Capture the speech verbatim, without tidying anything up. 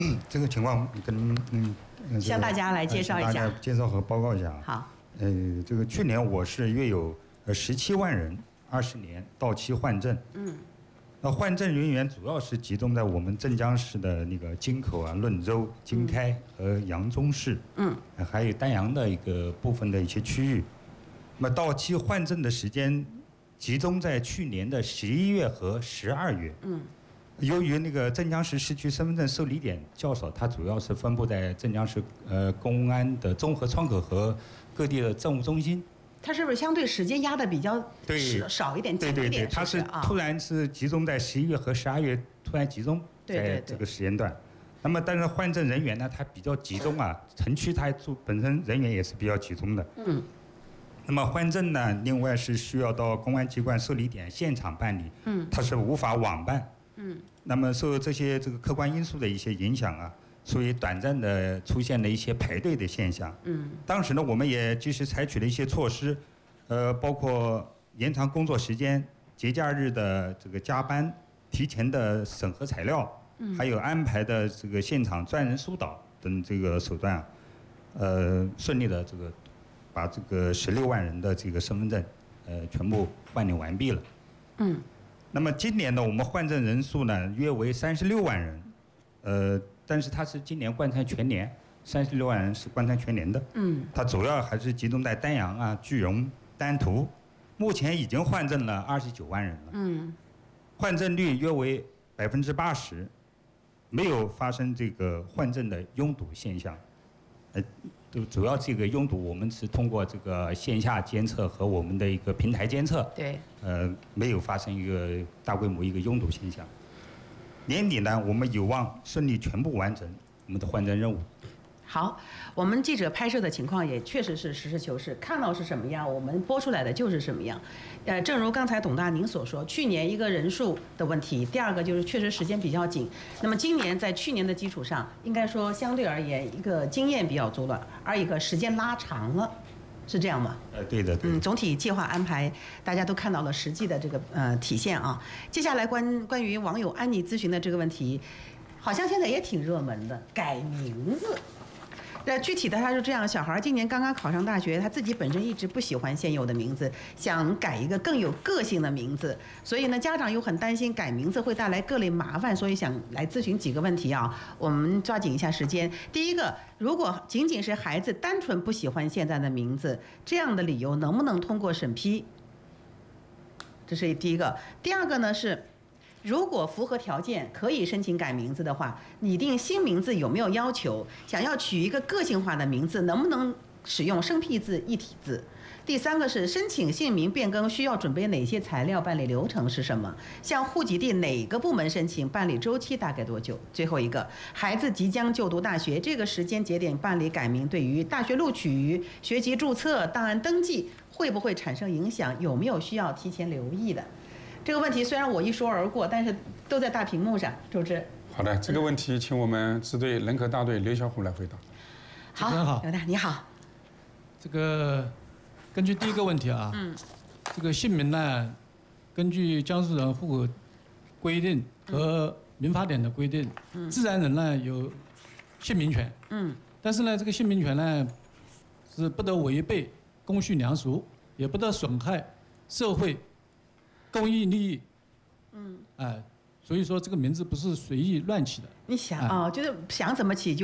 这个情况跟嗯，呃、 向大家来介绍一下， 大家介绍和报告一下。 好。 呃，这个去年我市约有呃十七万人，二十年到期换证。 嗯。 那换证人员主要是集中在我们镇江市的那个金口啊、润州、经开和扬中市。嗯。还有丹阳的一个部分的一些区域。那么到期换证的时间集中在去年的十一月和十二月。嗯。由于那个镇江市市区身份证受理点较少，它主要是分布在镇江市呃公安的综合窗口和各地的政务中心。 它是不是相对时间压的比较少一点？ 对对对，它是突然是集中在十一月和十二月突然集中在这个时间段。那么，但是换证人员呢，它比较集中啊，城区它住本身人员也是比较集中的。嗯。那么换证呢，另外是需要到公安机关受理点现场办理。嗯。它是无法网办。嗯，那么受这些这个客观因素的一些影响啊，所以短暂的出现了一些排队的现象。嗯，当时呢，我们也及时采取了一些措施，呃，包括延长工作时间、节假日的这个加班、提前的审核材料，嗯，还有安排的这个现场专人疏导等这个手段啊，呃，顺利的这个把这个十六万人的这个身份证，呃，全部办理完毕了。嗯。那么今年呢，我们换证人数呢约为三十六万人，呃，但是它是今年贯穿全年，三十六万人是贯穿全年的。嗯。它主要还是集中在丹阳啊、句容、丹徒，目前已经换证了二十九万人了。嗯。换证率约为百分之八十，没有发生这个换证的拥堵现象。呃，就主要这个拥堵，我们是通过这个线下监测和我们的一个平台监测， 对， 呃，没有发生一个大规模一个拥堵现象。年底呢，我们有望顺利全部完成我们的换证任务。 好，我们记者拍摄的情况也确实是实事求是，看到是什么样，我们播出来的就是什么样。呃，正如刚才董大您所说，去年一个人数的问题，第二个就是确实时间比较紧。那么今年在去年的基础上，应该说相对而言，一个经验比较足了，而一个时间拉长了，是这样吗？ 呃，对的。对的。 嗯，总体计划安排，大家都看到了实际的这个呃体现啊。接下来关关于网友安妮咨询的这个问题，好像现在也挺热门的，改名字。那具体的他是这样，小孩今年刚刚考上大学，他自己本身一直不喜欢现有的名字，想改一个更有个性的名字，所以呢，家长又很担心改名字会带来各类麻烦，所以想来咨询几个问题啊。我们抓紧一下时间。第一个，如果仅仅是孩子单纯不喜欢现在的名字，这样的理由能不能通过审批？这是第一个。第二个呢是，如果符合条件可以申请改名字的话，拟定新名字有没有要求？想要取一个个性化的名字，能不能使用生僻字、一体字？第三个是申请姓名变更需要准备哪些材料？办理流程是什么？向户籍地哪个部门申请？办理周期大概多久？最后一个，孩子即将就读大学，这个时间节点办理改名，对于大学录取、学籍注册、档案登记会不会产生影响？有没有需要提前留意的？这个问题虽然我一说而过，但是都在大屏幕上。主持。 好的，这个问题请我们支队人口大队刘小虎来回答。 好，刘大你好。 这个根据第一个问题啊，嗯，这个姓名呢，根据江苏人户口规定和民法典的规定，嗯，自然人呢有姓名权，嗯，但是呢，这个姓名权呢是不得违背公序良俗，也不得损害社会公益利益，嗯，哎、呃，所以说这个名字不是随意乱起的。 你想啊、哦，就是想怎么起就。